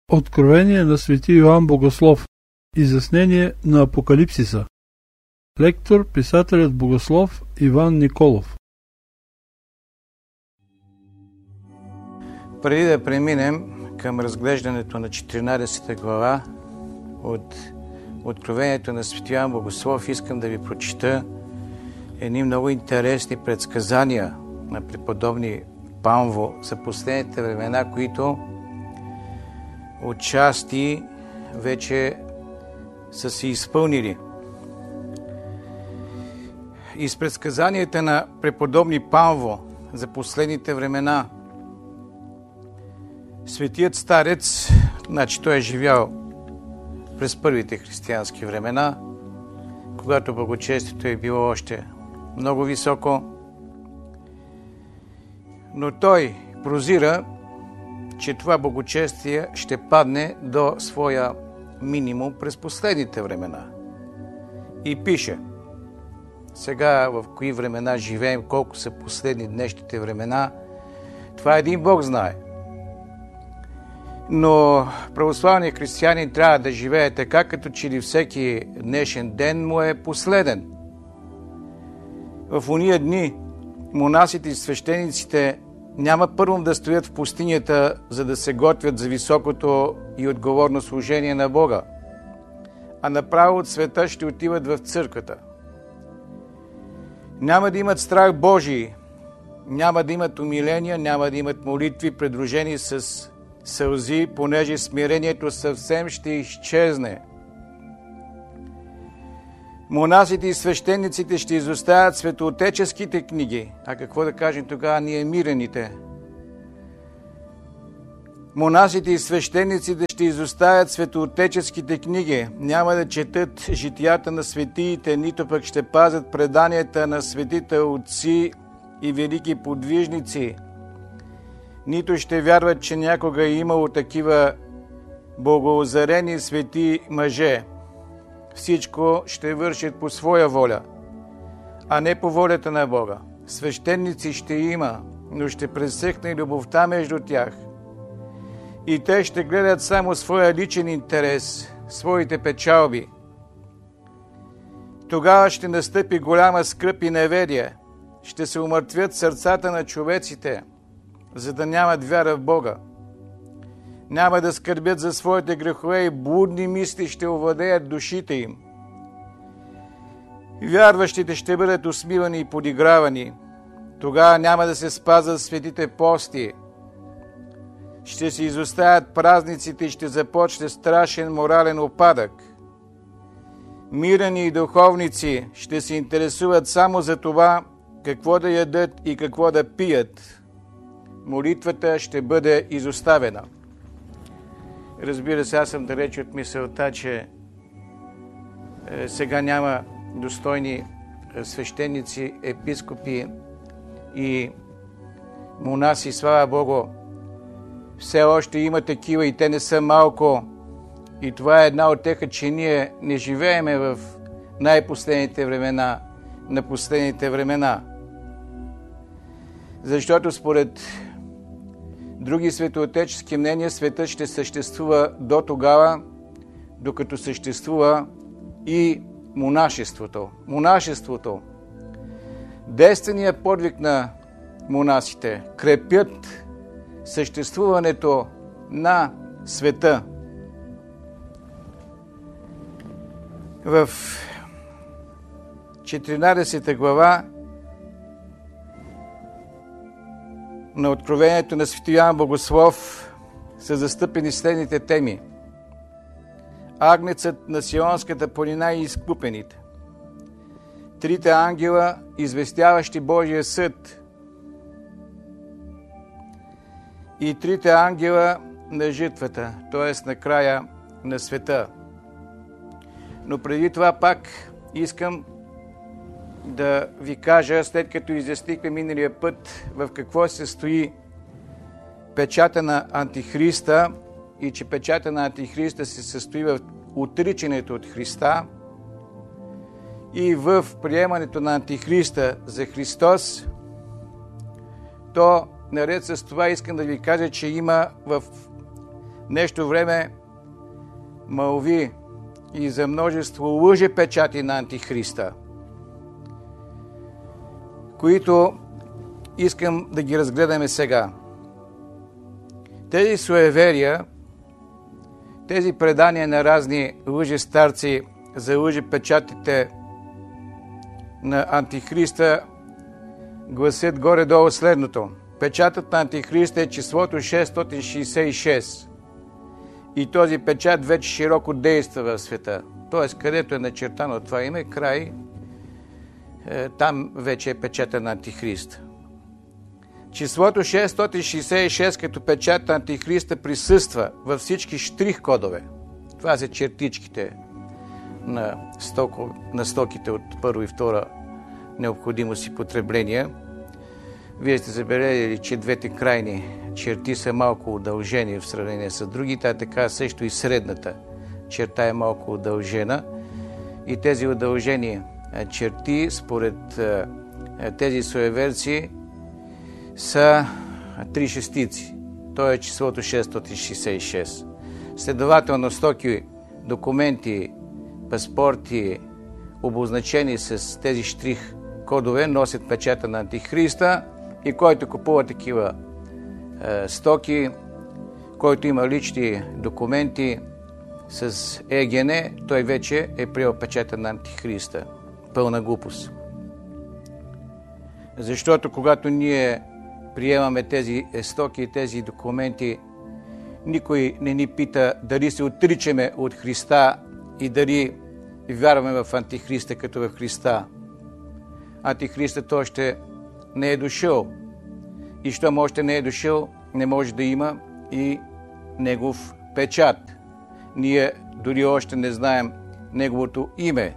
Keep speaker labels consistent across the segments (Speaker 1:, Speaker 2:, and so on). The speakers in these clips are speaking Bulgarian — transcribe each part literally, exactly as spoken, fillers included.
Speaker 1: Откровение на свети Йоан Богослов. Изяснение на Апокалипсиса. Лектор, писателят богослов Иван Николов.
Speaker 2: Преди да преминем към разглеждането на четиринадесета глава от Откровението на свети Йоан Богослов, искам да ви прочита едни много интересни предсказания на преподобни Памво за последните времена, които отчасти вече са се изпълнили. Из предсказанията на преподобни Памво за последните времена, светият старец, значи той е живял през първите християнски времена, когато благочестието е било още много високо, но той прозира, че това благочестие ще падне до своя минимум през последните времена. И пише: сега в кои времена живеем, колко са последни днешните времена, това един Бог знае. Но православният християнин трябва да живее така, като че ли всеки днешен ден му е последен. В уния дни монасите и свещениците няма първо да стоят в пустинята, за да се готвят за високото и отговорно служение на Бога, а направо от света ще отиват в църквата. Няма да имат страх Божий, няма да имат умиления, няма да имат молитви, придружени с сълзи, понеже смирението съвсем ще изчезне. Монасите и свещениците ще изоставят светоотеческите книги. А какво да кажем тогава ние мирените? Монасите и свещениците ще изоставят светоотеческите книги. Няма да четат житията на светиите, нито пък ще пазят преданията на светите отци и велики подвижници. Нито ще вярват, че някога е имало такива богоозарени свети мъже. Всичко ще вършат по своя воля, а не по волята на Бога. Свещеници ще има, но ще пресъхне любовта между тях. И те ще гледат само своя личен интерес, своите печалби. Тогава ще настъпи голяма скръб и неверие. Ще се умъртвят сърцата на човеците, за да нямат вяра в Бога. Няма да скърбят за своите грехове и блудни мисли ще овладеят душите им. Вярващите ще бъдат усмивани и подигравани. Тогава няма да се спазват светите пости. Ще се изоставят празниците и ще започне страшен морален упадък. Мирени и духовници ще се интересуват само за това какво да ядат и какво да пият. Молитвата ще бъде изоставена. Разбира се, аз съм далеч от мисълта, че е, сега няма достойни свещеници, епископи и монаси. Слава Богу, все още има такива и те не са малко. И това е една от теха, че ние не живееме в най-последните времена, на последните времена. Защото според други светоотечески мнения, светът ще съществува до тогава, докато съществува и монашеството. Монашеството, действеният подвиг на монасите, крепят съществуването на света. В четиринадесета глава на Откровението на свети Йоан Богослов са застъпени следните теми: Агнецът на Сионската планина и изкупените, трите ангела, известяващи Божия съд, и трите ангела на житвата, т.е. на края на света. Но преди това пак искам да ви кажа, след като изяснихме миналия път в какво се състои печата на Антихриста и че печата на Антихриста се състои в отричането от Христа и в приемането на Антихриста за Христос, то наред с това искам да ви кажа, че има в нещо време мълви и за множество лъжепечати на Антихриста, които искам да ги разгледаме сега. Тези суеверия, тези предания на разни лъжестарци за лъжепечатите на Антихриста гласят горе-долу следното. Печатът на Антихриста е числото шестстотин шейсет и шест. И този печат вече широко действа в света. Тоест, където е начертано това име, край, е, там вече е печата на Антихриста. Числото шестстотин шейсет и шест като печат на Антихриста присъства във всички штрих-кодове. Това са чертичките на, стоко, на стоките от първа и втора необходимост и потребление. Вие сте забележали, че двете крайни черти са малко удължени в сравнение с другите, а така също и средната черта е малко удължена. И тези удължени черти, според тези суеверци, са три шестици. То е числото шестстотин шейсет и шест. Следователно, стоки, документи, паспорти, обозначени с тези штрих кодове, носят печата на Антихриста и който купува такива е, стоки, който има лични документи с ЕГН, той вече е приел печата на Антихриста. Пълна глупост. Защото когато ние приемаме тези стоки и тези документи, никой не ни пита дали се отричаме от Христа и дали вярваме в Антихриста като в Христа. Антихристът още не е дошъл. И щом още не е дошъл, не може да има и негов печат. Ние дори още не знаем неговото име.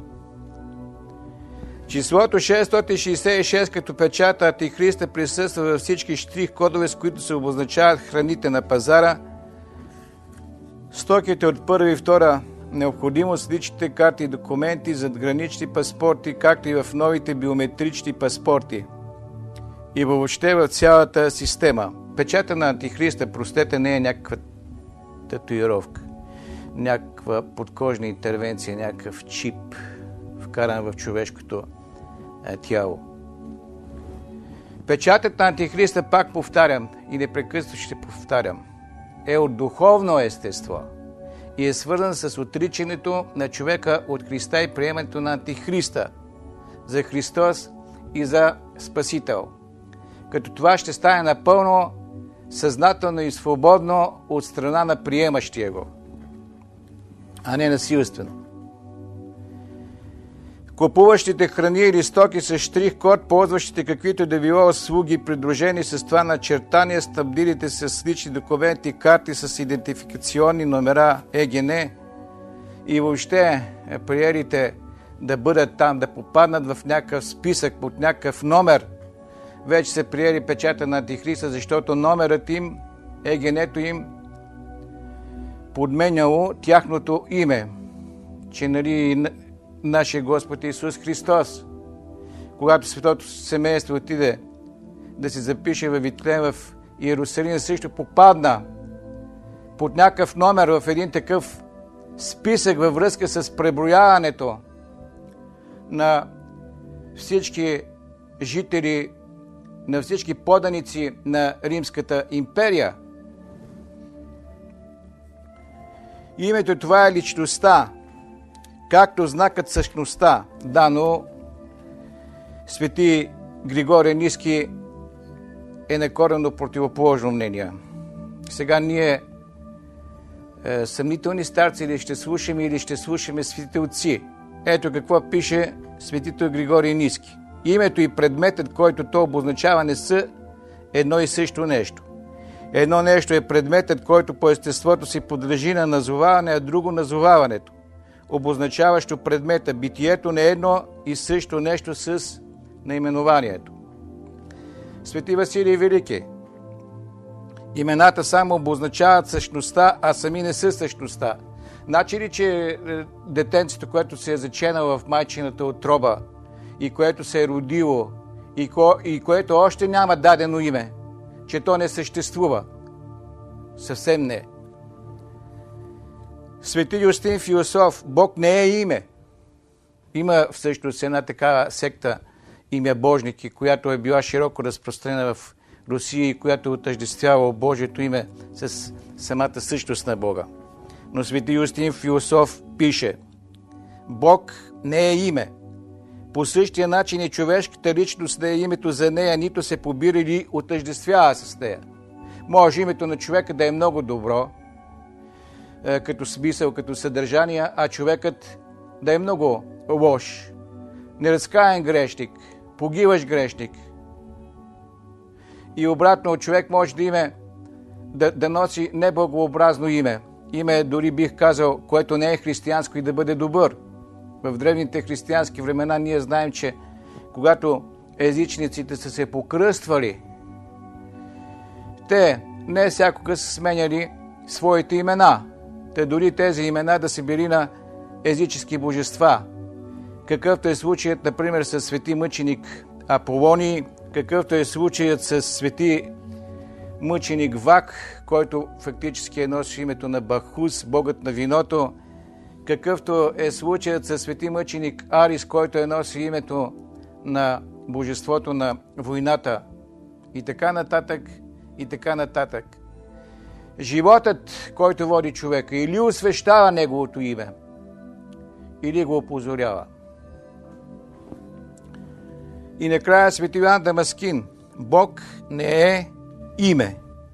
Speaker 2: Числото шестстотин шейсет и шест като печат на Антихриста присъства във всички штрих-кодове, с които се обозначават храните на пазара, стоките от първа и втора необходимост, личните карти и документи, задгранични паспорти, както и в новите биометрични паспорти. И въобще в цялата система. Печата на Антихриста, простете, не е някаква татуировка, някаква подкожна интервенция, някакъв чип, вкаран в човешкото тяло. Печатът на Антихриста, пак повтарям и непрекъснато ще повтарям, е от духовно естество и е свързан с отричането на човека от Христа и приемането на Антихриста за Христос и за Спасител. Като това ще стане напълно съзнателно и свободно от страна на приемащия го, а не насилствено. Купуващите храни или стоки с штрих-код, ползващите каквито да било услуги, придружени с това начертание, снабдилите с лични документи, карти с идентификационни номера ЕГН и въобще приелите да бъдат там, да попаднат в някакъв списък под някакъв номер, вече се приели печата на Антихриста, защото номерът им, ЕГН-то им, подменяло тяхното име, че нали нашия Господ Исус Христос, когато светото семейство отиде да се запише във Витлеем в Иерусалим, също попадна под някакъв номер в един такъв списък във връзка с преброяването на всички жители, на всички поданици на Римската империя. Името това е личността, както знакът същността. Да, но свети Григорий Ниски е на коренно противоположно мнение. Сега ние е, съмнителни старци или ще слушаме, или ще слушаме светите отци. Ето какво пише светител Григорий Ниски. Името и предметът, който то обозначава, не са едно и също нещо. Едно нещо е предметът, който по естеството си подлежи на назоваване, а друго назоваването, обозначаващо предмета. Битието не е едно и също нещо с наименованието. Свети Василий Велики. Имената само обозначават същността, а сами не са същността. Значи ли, че детенцето, което се е заченало в майчината утроба и което се е родило и, ко, и което още няма дадено име, че то не съществува? Съвсем не. Свети Юстин Философ, Бог не е име. Има всъщност една такава секта име Божники, която е била широко разпространена в Русия и която отъждествява Божието име с самата същност на Бога. Но Свети Юстин Философ пише: Бог не е име. По същия начин и човешката личност не е името за нея, нито се побира или отъждествява с нея. Може името на човека да е много добро, като смисъл, като съдържание, а човекът да е много лош, неразкаян грешник, погиваш грешник. И обратно, човек може да име, да, да носи неблагообразно име. Име, дори бих казал, което не е християнско и да бъде добър. В древните християнски времена ние знаем, че когато езичниците са се покръствали, те не всякога са сменяли своите имена. Те дори тези имена да са били на езически божества. Какъвто е случаят, например, с свети мъченик Аполоний, какъвто е случаят с свети мъченик Вак, който фактически е носил името на Бахус, богът на виното, какъвто е случаят с свети мъченик Арис, който е носил името на божеството на войната, и така нататък, и така нататък. Животът, който води човека, или освещава неговото име, или го опозорява. И накрая свети Йоан Дамаскин: Бог не е име.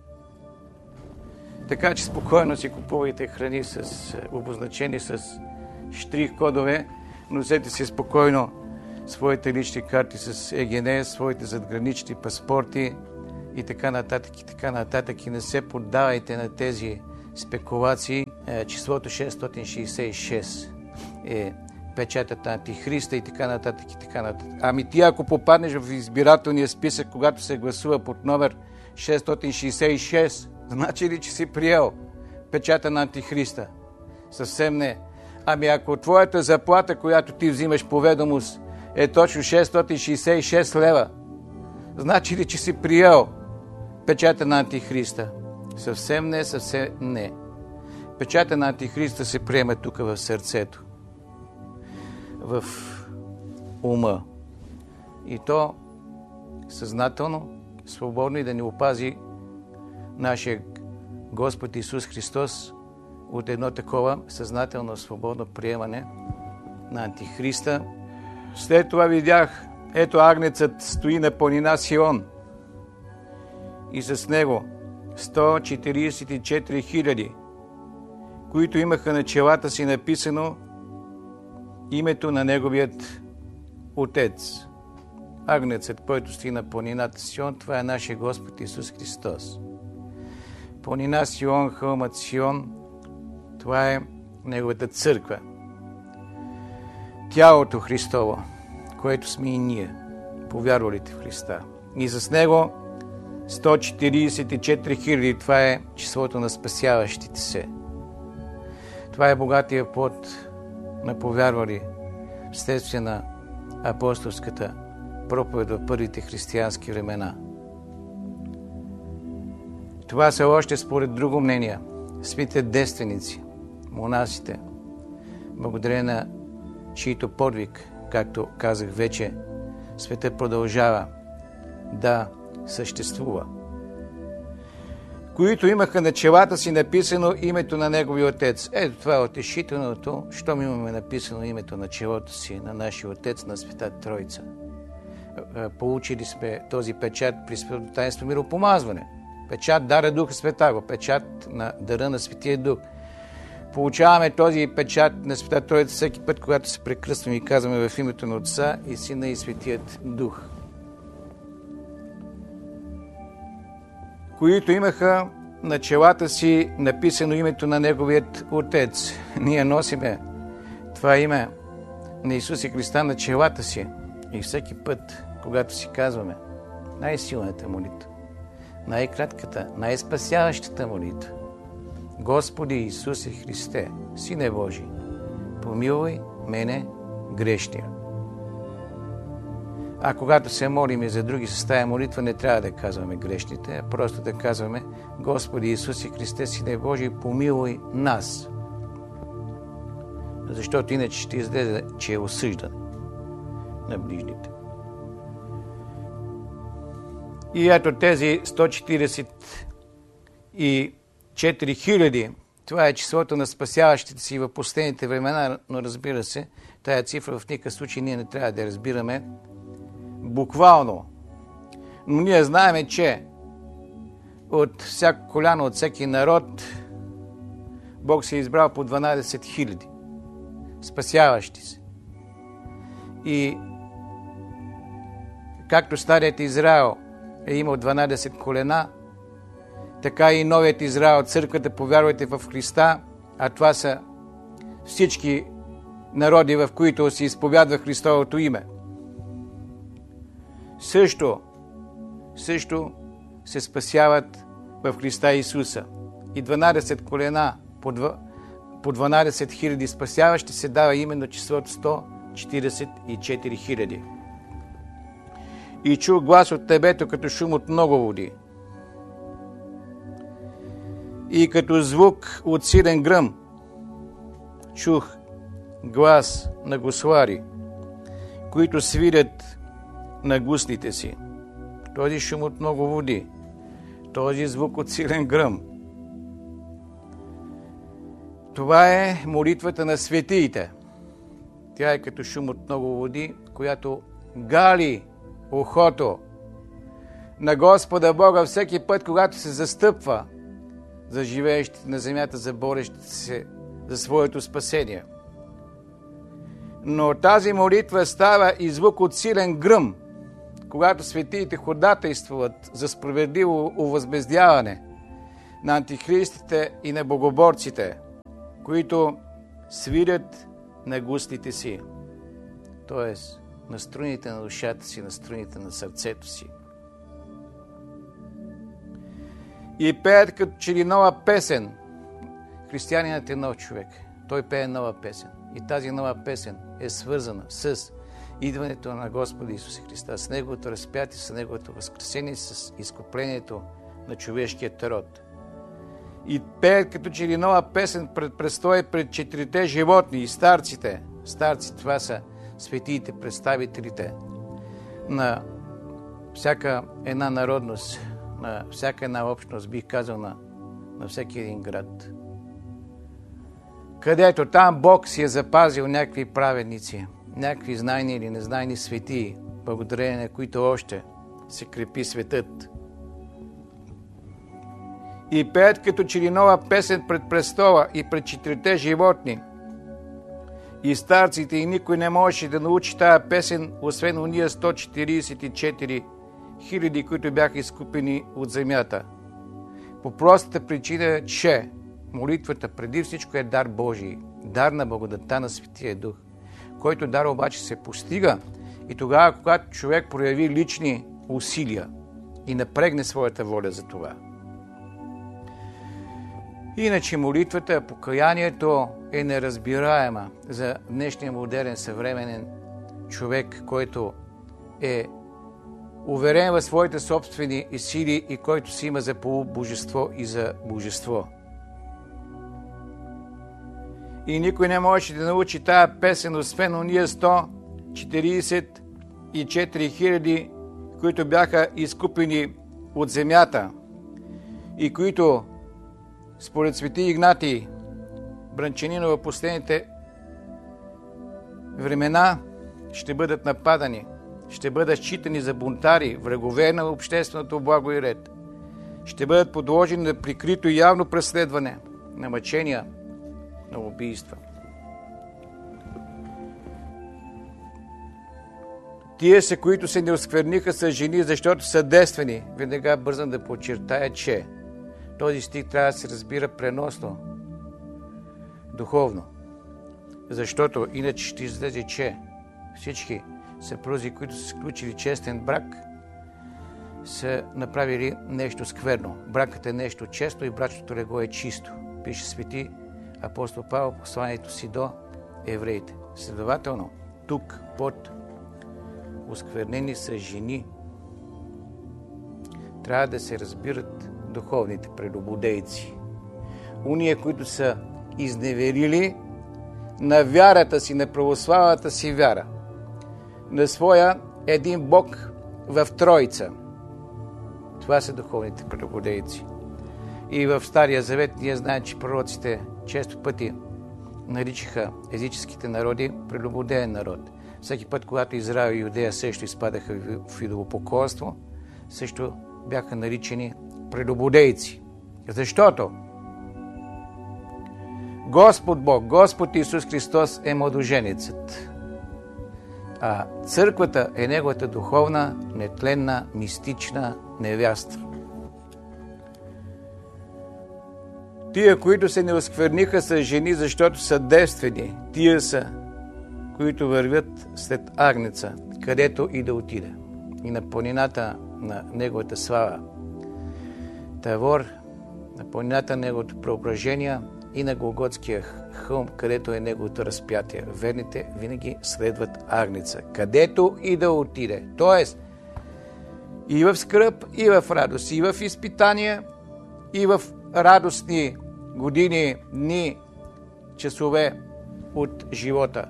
Speaker 2: Така че спокойно си купувайте храни с обозначени с штрих-кодове, носете си спокойно своите лични карти с ЕГН, своите задгранични паспорти и така нататък, и така нататък. И не се поддавайте на тези спекулации. Числото шестстотин шейсет и шест е печатът на Антихриста и така нататък, и така нататък. Ами ти, ако попаднеш в избирателния списък, когато се гласува под номер шестстотин шейсет и шест, значи ли, че си приел печата на Антихриста? Съвсем не. Ами ако твоята заплата, която ти взимаш по ведомост, е точно шестстотин шейсет и шест лева, значи ли, че си приел печата на Антихриста? Съвсем не, съвсем не. Печата на Антихриста се приема тук в сърцето, в ума. И то съзнателно, свободно, и да ни опази нашия Господ Исус Христос от едно такова съзнателно, свободно приемане на Антихриста. След това видях, ето агнецът стои на планина Сион и с него сто четиридесет и четири хиляди, които имаха на челата си написано името на неговият Отец. Агнецът, който стои на планината Сион, това е нашия Господ Исус Христос. Планина Сион, хълмът Сион, това е неговата църква. Тялото Христово, което сме и ние, повярвалите в Христа. И с него сто четиридесет и четири хиляди, това е числото на спасяващите се. Това е богатия плод на повярвали вследствие на апостолската проповед в първите християнски времена. Това са още според друго мнение светите девственици, монасите, благодарение на чието подвиг, както казах вече, светът продължава да съществува, които имаха на челата си написано името на неговия Отец. Ето това е утешителното, щом имаме написано името на челото си, на нашия Отец, на Света Троица. Получили сме този печат при Светото таинство миропомазване. Печат дара Духа Святаго, печат на дара на Светия Дух. Получаваме този печат на Света Троица всеки път, когато се прекръстваме и казваме в името на Отца и Сина и Светият Дух. Които имаха на челата си написано името на Неговият Отец. Ние носиме това име на Исус Христа на челата си и всеки път, когато си казваме най-силната молитва, най-кратката, най-спасяващата молитва: Господи Исусе Христе, Сине Божий, помилуй мене грешния. А когато се молим и за други с тая молитва, не трябва да казваме грешните, а просто да казваме: Господи Исусе Христе, Сине Божий, помилуй нас. защото иначе ще излезе, че е осъждан на ближните. И ето тези сто четиридесет и четири хиляди, това е числото на спасяващите си в последните времена, но разбира се, тая цифра в никакъв случай ние не трябва да разбираме буквално. Но ние знаем, че от всяко коляно, от всеки народ, Бог се е избрал по дванадесет хиляди спасяващи се. И както старият Израел е имал дванадесет колена, така и новият Израел, църквата, повярвайте в Христа, а това са всички народи, в които се изповядва Христовото име. Също, също се спасяват в Христа Исуса. И дванадесет колена по дванадесет хиляди спасяващи се дава именно числото сто четиридесет и четири хиляди. И чух глас от небето като шум от много води. И като звук от силен гръм чух глас на гослари, които свирят на гуслите си. Този шум от много води, този звук от силен гръм. Това е молитвата на светиите. Тя е като шум от много води, която гали ухото на Господа Бога всеки път, когато се застъпва за живеещите на земята, за борещите се за своето спасение. Но тази молитва става и звук от силен гръм, когато светиите ходатайствуват за справедливо увъзмездяване на антихристите и на богоборците, които свирят на гуслите си, т.е. на струните на душата си, на струните на сърцето си. И пеят като че ли нова песен. Християнинът е нов човек. Той пее нова песен. И тази нова песен е свързана с идването на Господа Исуса Христа, с Неговото разпятие, с Неговото възкресение, с изкуплението на човешкият род. И пеят като че ли нова песен пред престоя пред четирите животни и старците. Старци, това са светиите, представителите на всяка една народност, на всяка една общност, бих казал на, на всеки един град. Където там Бог си е запазил някакви праведници, някакви знайни или незнайни светии, благодарение на които още се крепи светът. И пеят като че ли нова песен пред престола и пред четирите животни и старците, и никой не можеше да научи тая песен, освен уния сто четиридесет и четири хиляди, които бяха изкупени от земята. По простата причина, че молитвата преди всичко е дар Божий, дар на благодатта на Светия Дух, който дар обаче се постига и тогава, когато човек прояви лични усилия и напрегне своята воля за това. Иначе молитвата, покаянието е неразбираема за днешния модерен съвременен човек, който е уверен в своите собствени сили и който си има за полубожество и за божество. И никой не можеше да научи тая песен, освен ония сто четиридесет и четири хиляди, които бяха изкупени от земята и които според свети Игнатий Брънчанинов в последните времена ще бъдат нападани, ще бъдат считани за бунтари, врагове на общественото благо и ред, ще бъдат подложени на прикрито и явно преследване, на мъчения, на убийства. Тие са, които се не оскверниха с жени, защото са девствени. Веднага бързам да подчертая, че този стих трябва да се разбира преносно, духовно. Защото иначе ще излезе, че всички съпрузи, които са сключили честен брак, са направили нещо скверно. Бракът е нещо често и брачното легло е чисто. Пише свети апостол Павел в посланието си до евреите. Следователно, тук под осквернени са жени, трябва да се разбират духовните прелюбодейци. Уния, които са изневерили на вярата си, на православната си вяра, на своя един Бог в Троица. Това са духовните прелюбодейци. И в Стария Завет ние знаем, че пророците често пъти наричаха езическите народи прелюбодеен народ. Всеки път, когато Израел и Юдея също изпадаха в идолопоклонство, също бяха наричани прелюбодейци. Защото Господ Бог, Господ Исус Христос е младоженецът, а църквата е неговата духовна, нетленна, мистична невяста. Тия, които се не оскверниха, са жени, защото са девствени. Тия са, които вървят след агнеца, където и да отиде. И на планината на неговата слава, Тавор, на планината на неговото преображение и на Голготския хълм, където е неговото разпятие. Верните винаги следват агнеца, където и да отиде. Тоест, и в скръб, и в радост, и в изпитания, и в радостни години, дни, часове от живота.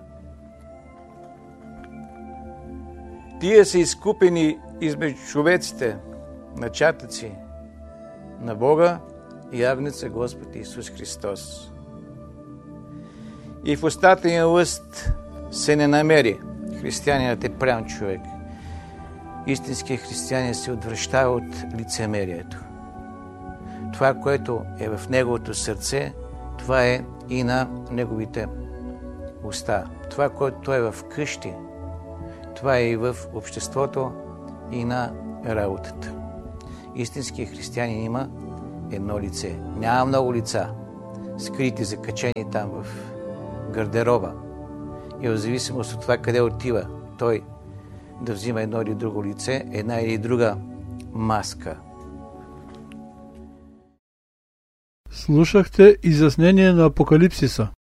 Speaker 2: Тия са изкупени измежду човеците, начатъци на Бога и агнеца Господ Исус Христос. И в устата им лъст се не намери. Християнинът е прям човек. Истинският християнин се отвръщава от лицемерието. Това, което е в неговото сърце, това е и на неговите уста. Това, което е в къщи, това е и в обществото, и на работата. Истинският християнин има едно лице. Няма много лица, скрити, закачени там в гардероба. И в зависимост от това къде отива той да взима едно или друго лице, една или друга маска.
Speaker 1: Слушахте изяснение на Апокалипсиса.